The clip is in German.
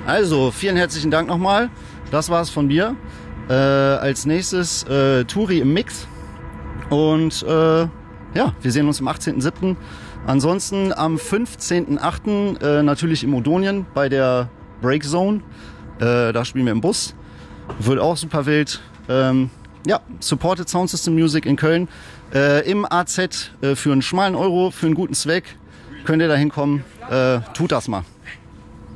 Also, vielen herzlichen Dank nochmal. Das war's von mir. Als nächstes Turi im Mix. Und ja, wir sehen uns am 18.07. Ansonsten am 15.08. Natürlich im Odonien bei der Break Zone. Da spielen wir im Bus. Wird auch super wild. Ja, Supported Sound System Music in Köln. Im AZ für einen schmalen Euro, für einen guten Zweck. Könnt ihr da hinkommen. Tut das mal.